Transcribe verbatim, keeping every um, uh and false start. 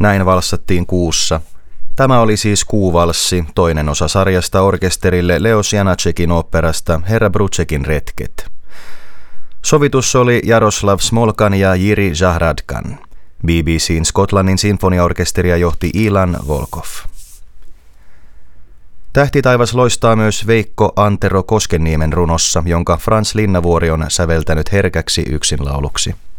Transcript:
Näin valssattiin kuussa. Tämä oli siis Kuuvalssi, toinen osa sarjasta orkesterille Leos Janáčekin oopperasta Herra Brucekin retket. Sovitus oli Jaroslav Smolkan ja Jiri Zahradkan. B B C:n Skotlannin sinfoniaorkesteria johti Ilan Volkov. Tähtitaivas loistaa myös Veikko Antero Koskenniemen runossa, jonka Frans Linnavuori on säveltänyt herkäksi yksinlauluksi.